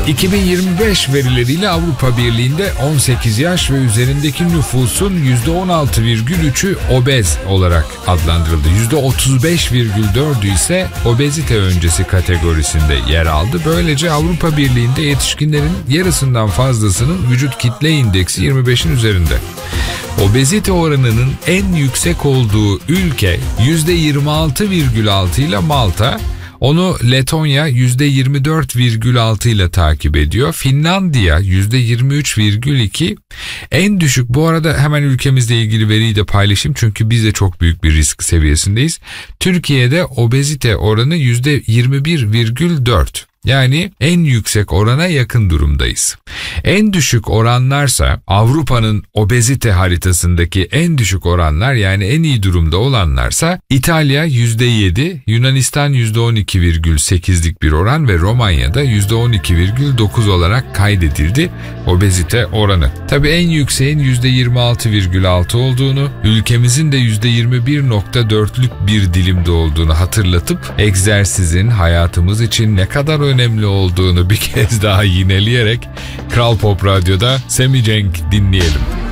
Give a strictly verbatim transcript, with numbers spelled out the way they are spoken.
iki bin yirmi beş verileriyle Avrupa Birliği'nde on sekiz yaş ve üzerindeki nüfusun yüzde on altı virgül üçü obez olarak adlandırıldı. yüzde otuz beş virgül dördü ise obezite öncesi kategorisinde yer aldı. Böylece Avrupa Birliği'nde yetişkinlerin yarısından fazlasının vücut kitle indeksi yirmi beşin üzerinde. Obezite oranının en yüksek olduğu ülke yüzde yirmi altı virgül altı ile Malta, onu Letonya yüzde yirmi dört virgül altı ile takip ediyor. Finlandiya yüzde yirmi üç virgül iki. En düşük, bu arada hemen ülkemizle ilgili veriyi de paylaşayım çünkü biz de çok büyük bir risk seviyesindeyiz. Türkiye'de obezite oranı yüzde yirmi bir virgül dört. Yani en yüksek orana yakın durumdayız. En düşük oranlarsa Avrupa'nın obezite haritasındaki en düşük oranlar, yani en iyi durumda olanlarsa İtalya yüzde yedi, Yunanistan yüzde on iki virgül sekizlik bir oran ve Romanya'da yüzde on iki virgül dokuz olarak kaydedildi obezite oranı. Tabii en yükseğin yüzde yirmi altı virgül altı olduğunu, ülkemizin de yüzde yirmi bir virgül dörtlük bir dilimde olduğunu hatırlatıp egzersizin hayatımız için ne kadar önemli olduğunu bir kez daha yineleyerek Kral Pop Radyo'da Sammy Cenk dinleyelim.